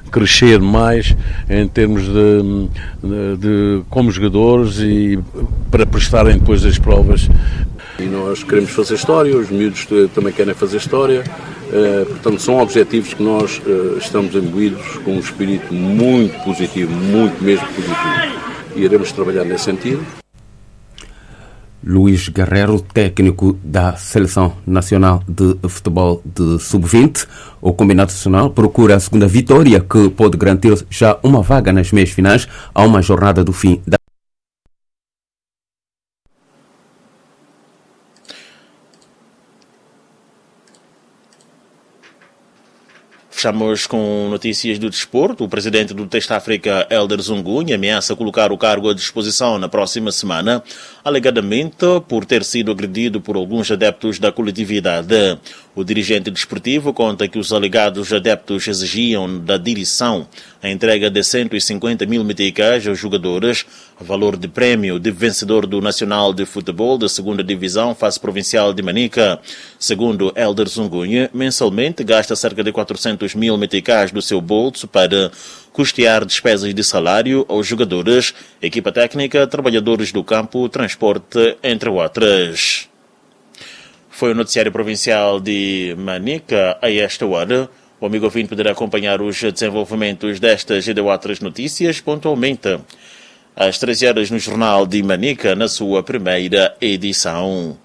crescer mais em termos de como jogadores e para prestarem depois as provas. E nós queremos fazer história, os miúdos também querem fazer história, portanto são objetivos que nós estamos imbuídos com um espírito muito positivo, muito mesmo positivo, e iremos trabalhar nesse sentido. Luís Guerreiro, técnico da Seleção Nacional de Futebol de Sub-20. O Combinado Nacional procura a segunda vitória que pode garantir já uma vaga nas meias finais a uma jornada do fim da. Fechamos com notícias do desporto. O presidente do Teste África, Elder Zungunha, ameaça colocar o cargo à disposição na próxima semana, alegadamente por ter sido agredido por alguns adeptos da coletividade. O dirigente desportivo conta que os alegados adeptos exigiam da direção a entrega de 150 mil meticais aos jogadores, valor de prémio de vencedor do Nacional de Futebol da 2ª Divisão Fase Provincial de Manica. Segundo Elder Zungunha, mensalmente gasta cerca de 400 mil meticais do seu bolso para custear despesas de salário aos jogadores, equipa técnica, trabalhadores do campo, transporte, entre outras. Foi o noticiário provincial de Manica a esta hora. O amigo ouvinte poderá acompanhar os desenvolvimentos destas e de outras notícias pontualmente às 13 horas no Jornal de Manica, na sua primeira edição.